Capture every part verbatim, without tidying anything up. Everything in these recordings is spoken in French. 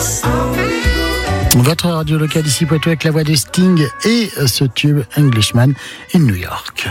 Votre radio locale ici Poitou avec la voix de Sting et ce tube Englishman in New York.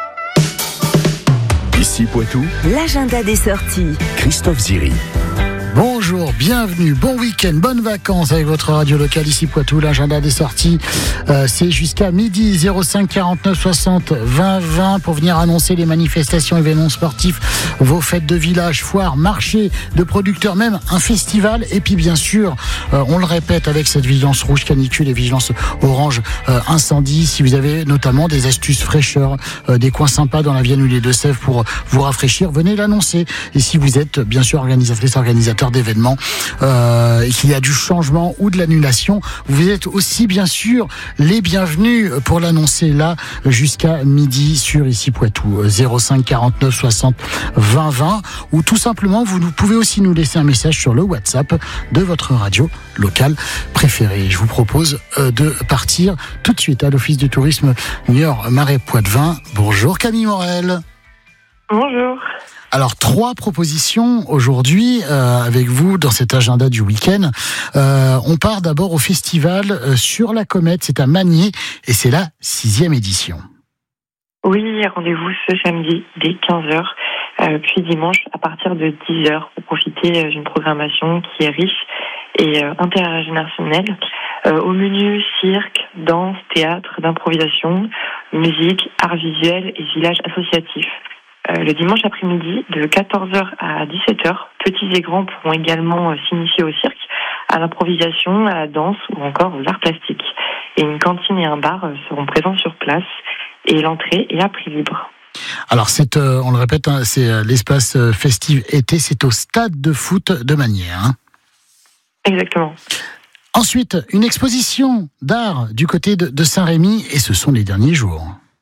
Ici Poitou, l'agenda des sorties. Christophe Ziri. Bonjour, bienvenue, bon week-end, bonnes vacances avec votre radio locale ici Poitou. L'agenda des sorties, euh, c'est jusqu'à midi. Zéro cinq quarante-neuf soixante vingt vingt pour venir annoncer les manifestations, événements sportifs, vos fêtes de village, foires, marchés de producteurs, même un festival. Et puis bien sûr, euh, on le répète avec cette vigilance rouge canicule et vigilance orange euh, incendie. Si vous avez notamment des astuces fraîcheur, euh, des coins sympas dans la Vienne ou les Deux-Sèvres pour vous rafraîchir, venez l'annoncer. Et si vous êtes bien sûr organisatrice, organisateur d'événements euh, et qu'il y a du changement ou de l'annulation, vous êtes aussi bien sûr les bienvenus pour l'annoncer là jusqu'à midi sur ici Poitou. Zéro cinq quarante-neuf soixante vingt vingt ou tout simplement vous pouvez aussi nous laisser un message sur le WhatsApp de votre radio locale préférée. Je vous propose de partir tout de suite à l'Office du tourisme Niort Marais Poitevin. Bonjour Camille Morel. Bonjour. Alors, trois propositions aujourd'hui euh, avec vous dans cet agenda du week-end. Euh, on part d'abord au festival euh, sur la Comète, c'est à Magnier et c'est la sixième édition. Oui, rendez-vous ce samedi dès quinze heures, euh, puis dimanche à partir de dix heures pour profiter d'une programmation qui est riche et euh, intergénérationnelle. Euh, au menu, cirque, danse, théâtre, d'improvisation, musique, art visuel et village associatif. Euh, le dimanche après-midi, de quatorze heures à dix-sept heures, petits et grands pourront également euh, s'initier au cirque, à l'improvisation, à la danse ou encore aux arts plastiques. Et une cantine et un bar euh, seront présents sur place et l'entrée est à prix libre. Alors, c'est, euh, on le répète, hein, c'est euh, l'espace euh, festif été, c'est au stade de foot de Magnier. Hein. Exactement. Ensuite, une exposition d'art du côté de, de Saint-Rémy et ce sont les derniers jours.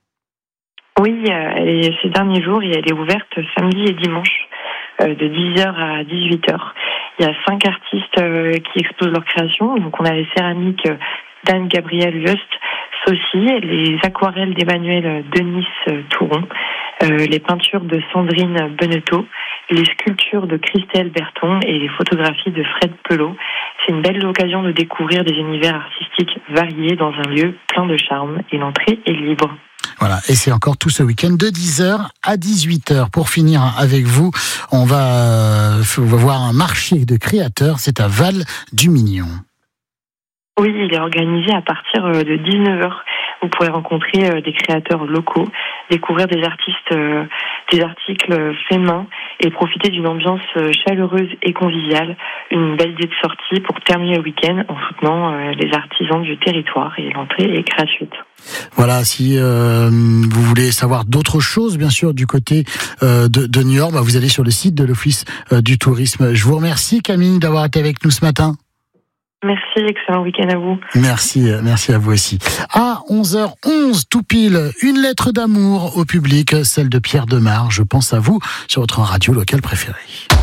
Oui, euh, et ces derniers jours, elle est ouverte samedi et dimanche euh, de dix heures à dix-huit heures. Il y a cinq artistes euh, qui exposent leur création. Donc on a les céramiques euh, d'Anne-Gabrielle Just Saucy, les aquarelles d'Emmanuel Denis euh, Touron, euh, les peintures de Sandrine Beneteau, les sculptures de Christelle Berton et les photographies de Fred Pelot. C'est une belle occasion de découvrir des univers artistiques variés dans un lieu plein de charme et l'entrée est libre. Voilà, et c'est encore tout ce week-end de dix heures à dix-huit heures. Pour finir avec vous, on va, euh, on va voir un marché de créateurs, c'est à Val-du-Mignon. Oui, il est organisé à partir de dix-neuf heures. Vous pourrez rencontrer des créateurs locaux, découvrir des artistes, des articles faits main et profiter d'une ambiance chaleureuse et conviviale. Une belle idée de sortie pour terminer le week-end en soutenant les artisans du territoire et l'entrée est gratuite. Voilà, si euh, vous voulez savoir d'autres choses, bien sûr, du côté euh, de, de Niort, bah, vous allez sur le site de l'Office euh, du tourisme. Je vous remercie Camille d'avoir été avec nous ce matin. Merci, excellent week-end à vous. Merci, merci à vous aussi. À onze heures onze, tout pile, une lettre d'amour au public, celle de Pierre Demar. Je pense à vous sur votre radio locale préférée.